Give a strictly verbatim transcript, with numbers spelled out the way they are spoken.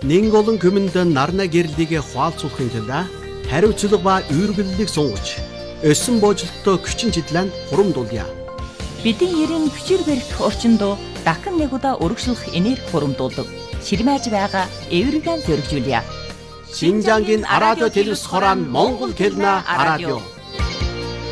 Нэг олон хүмүнд нарна гэрлийг хуалцуулахын тулд хариуцлага ба үйргэллийг сунгаж, өссөн бooжилттой хүчин чиглэн хурамдуулъя. Бидний ерийн хүчээр барих орчинд дахин нэг удаа өргөжлөх энерги хурамдуулдаг. Ширмэж байгаа эвэргэн зөргижүүлье. Шинжангийн радио телевиз хорон Монгол хэлний радио.